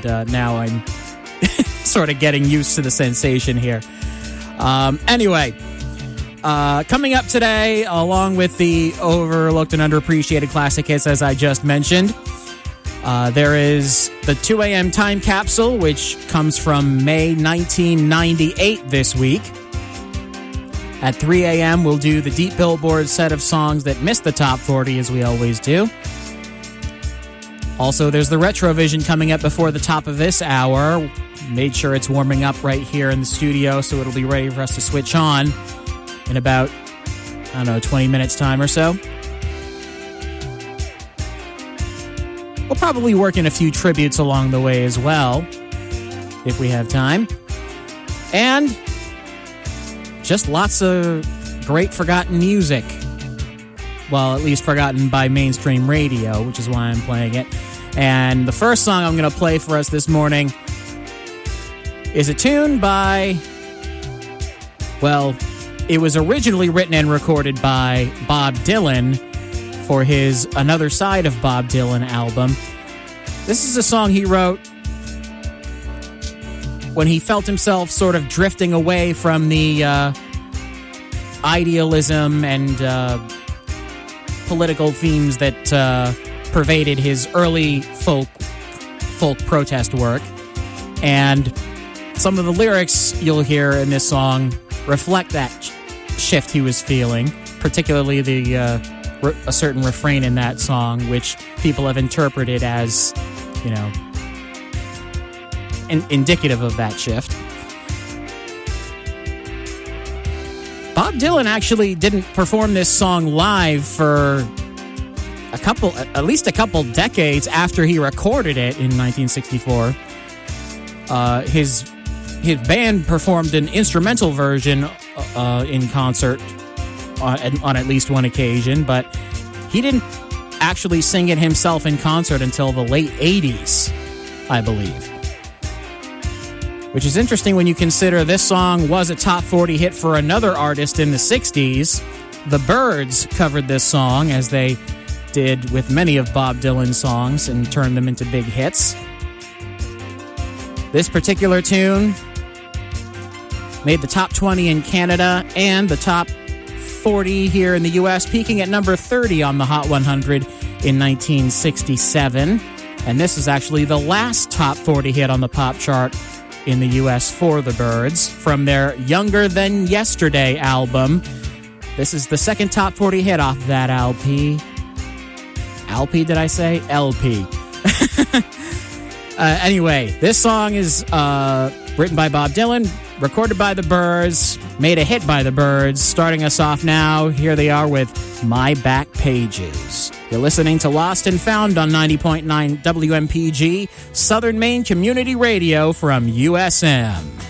and now I'm sort of getting used to the sensation here. Anyway, coming up today, along with the overlooked and underappreciated classic hits, as I just mentioned, there is the 2 a.m. time capsule, which comes from May 1998 this week. At 3 a.m., we'll do the Deep Billboard set of songs that missed the top 40, as we always do. Also, there's the Retrovision coming up before the top of this hour. Made sure it's warming up right here in the studio, so it'll be ready for us to switch on in about, 20 minutes time or so. We'll probably work in a few tributes along the way as well, if we have time. And just lots of great forgotten music. Well, at least forgotten by mainstream radio, which is why I'm playing it. And the first song I'm going to play for us this morning is a tune by, well, it was originally written and recorded by Bob Dylan for his Another Side of Bob Dylan album. This is a song he wrote when he felt himself sort of drifting away from the idealism and political themes that pervaded his early folk protest work. And some of the lyrics you'll hear in this song reflect that shift he was feeling, particularly a certain refrain in that song, which people have interpreted as, indicative of that shift. Bob Dylan actually didn't perform this song live for at least a couple decades after he recorded it in 1964. His band performed an instrumental version in concert on at least one occasion, but he didn't actually sing it himself in concert until the late 80s, I believe. Which is interesting when you consider this song was a top 40 hit for another artist in the 60s. The Byrds covered this song, as they did with many of Bob Dylan's songs, and turned them into big hits. This particular tune made the top 20 in Canada and the top 40 here in the U.S., peaking at number 30 on the Hot 100 in 1967. And this is actually the last top 40 hit on the pop chart in the U.S. for the Byrds from their Younger Than Yesterday album. This is the second top 40 hit off that LP. LP, did I say? LP. Anyway, this song is written by Bob Dylan, recorded by the Byrds, made a hit by the Byrds. Starting us off now, here they are with My Back Pages. You're listening to Lost and Found on 90.9 WMPG, Southern Maine Community Radio from USM.